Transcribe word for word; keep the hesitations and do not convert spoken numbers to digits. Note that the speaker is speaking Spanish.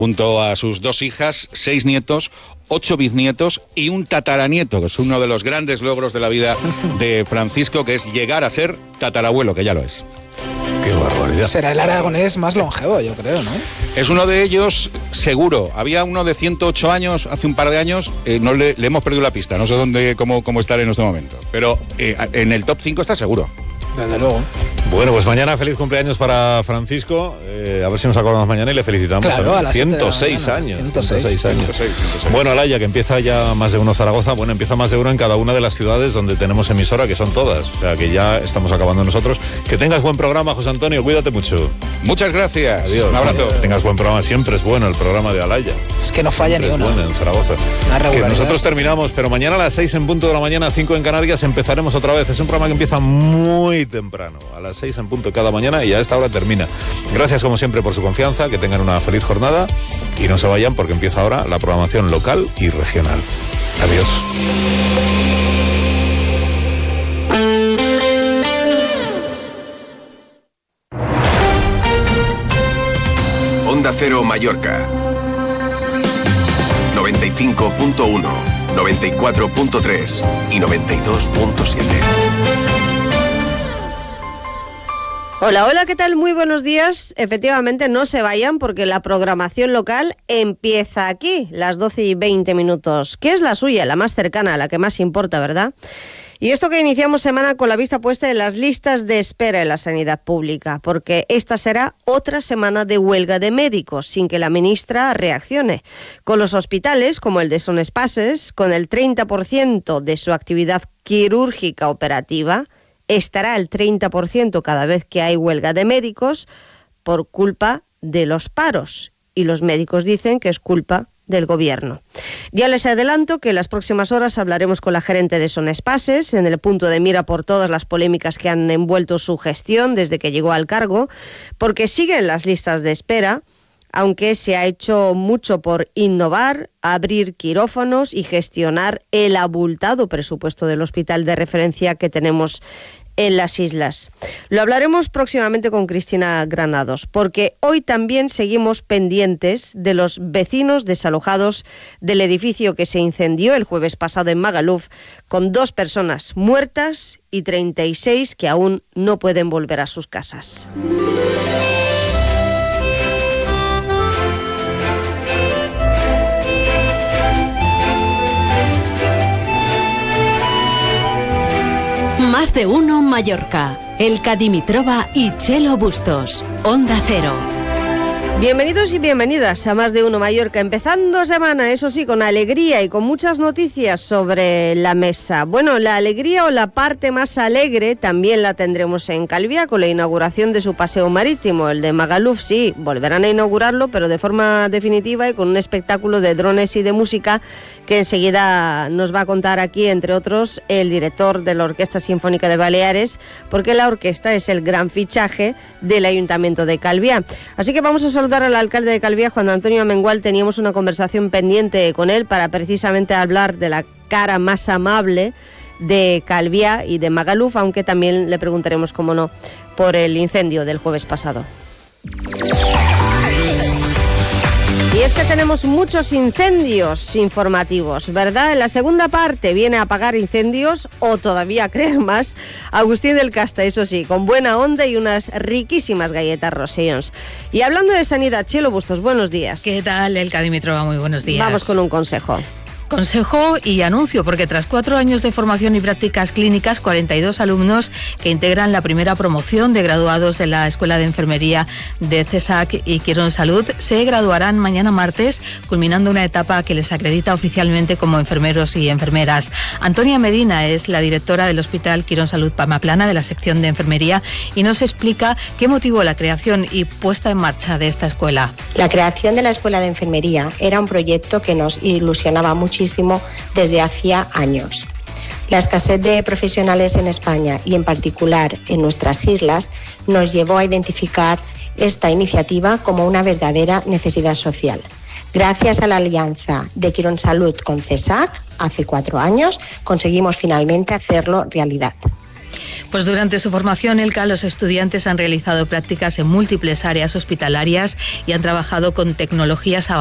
junto a sus dos hijas, seis nietos, ocho bisnietos y un tataranieto, que es uno de los grandes logros de la vida de Francisco, que es llegar a ser tatarabuelo, que ya lo es. ¡Qué barbaridad! Será el aragonés más longevo, yo creo, ¿no? Es uno de ellos, seguro. Había uno de ciento ocho años, hace un par de años, eh, no le, le hemos perdido la pista, no sé dónde, cómo, cómo estar en este momento. Pero eh, en el top cinco está seguro. Desde luego. Bueno, pues mañana feliz cumpleaños para Francisco. Eh, a ver si nos acordamos mañana y le felicitamos. Claro, a las ciento seis años. ciento seis años. ciento seis, ciento seis. Bueno, Alaya, que empieza ya más de uno Zaragoza. Bueno, empieza más de uno en cada una de las ciudades donde tenemos emisora, que son todas. O sea, que ya estamos acabando nosotros. Que tengas buen programa, José Antonio. Cuídate mucho. Muchas gracias. Adiós. Un abrazo. Que tengas buen programa. Siempre es bueno el programa de Alaya. Es que no falla Siempre ni uno. Es bueno en Zaragoza. Que nosotros terminamos, pero mañana a las seis en punto de la mañana, cinco en Canarias, empezaremos otra vez. Es un programa que empieza muy temprano, a las seis en punto cada mañana, y a esta hora termina. Gracias como siempre por su confianza, que tengan una feliz jornada y no se vayan porque empieza ahora la programación local y regional. Adiós. Onda Cero Mallorca noventa y cinco punto uno, noventa y cuatro punto tres y noventa y dos punto siete. Hola, hola, ¿qué tal? Muy buenos días. Efectivamente, no se vayan porque la programación local empieza aquí, las doce y veinte minutos, que es la suya, la más cercana, la que más importa, ¿verdad? Y esto que iniciamos semana con la vista puesta en las listas de espera en la sanidad pública, porque esta será otra semana de huelga de médicos, sin que la ministra reaccione. Con los hospitales, como el de Son Espases, con el treinta por ciento de su actividad quirúrgica operativa, estará al treinta por ciento cada vez que hay huelga de médicos por culpa de los paros. Y los médicos dicen que es culpa del gobierno. Ya les adelanto que en las próximas horas hablaremos con la gerente de Son Espases, en el punto de mira por todas las polémicas que han envuelto su gestión desde que llegó al cargo, porque siguen las listas de espera, aunque se ha hecho mucho por innovar, abrir quirófanos y gestionar el abultado presupuesto del hospital de referencia que tenemos en las islas. Lo hablaremos próximamente con Cristina Granados, porque hoy también seguimos pendientes de los vecinos desalojados del edificio que se incendió el jueves pasado en Magaluf, con dos personas muertas y treinta y seis que aún no pueden volver a sus casas. Más de uno Mallorca. Elka Dimitrova y Chelo Bustos. Onda Cero. Bienvenidos y bienvenidas a Más de uno Mallorca, empezando semana, eso sí, con alegría y con muchas noticias sobre la mesa. Bueno, la alegría o la parte más alegre también la tendremos en Calviá con la inauguración de su paseo marítimo, el de Magaluf. Sí, volverán a inaugurarlo, pero de forma definitiva y con un espectáculo de drones y de música que enseguida nos va a contar aquí, entre otros, el director de la Orquesta Sinfónica de Baleares, porque la orquesta es el gran fichaje del Ayuntamiento de Calviá. Así que vamos a saludar al alcalde de Calviá, Juan Antonio Amengual. Teníamos una conversación pendiente con él para precisamente hablar de la cara más amable de Calviá y de Magaluf, aunque también le preguntaremos, cómo no, por el incendio del jueves pasado. Y es que tenemos muchos incendios informativos, ¿verdad? En la segunda parte viene a apagar incendios, o todavía creer más, Agustín del Casta, eso sí, con buena onda y unas riquísimas galletas Rosellons. Y hablando de sanidad, Chelo Bustos, buenos días. ¿Qué tal, Elka Dimitrova? Muy buenos días. Vamos con un consejo. Consejo y anuncio, porque tras cuatro años de formación y prácticas clínicas, cuarenta y dos alumnos que integran la primera promoción de graduados de la Escuela de Enfermería de CESAC y Quirón Salud se graduarán mañana martes, culminando una etapa que les acredita oficialmente como enfermeros y enfermeras. Antonia Medina es la directora del Hospital Quirón Salud Palma-Plana de la sección de enfermería y nos explica qué motivó la creación y puesta en marcha de esta escuela. La creación de la Escuela de Enfermería era un proyecto que nos ilusionaba mucho desde hacía años. La escasez de profesionales en España y en particular en nuestras islas nos llevó a identificar esta iniciativa como una verdadera necesidad social. Gracias a la alianza de Quirón Salud con CESAC, hace cuatro años, conseguimos finalmente hacerlo realidad. Pues durante su formación, Elka, los estudiantes han realizado prácticas en múltiples áreas hospitalarias y han trabajado con tecnologías avanzadas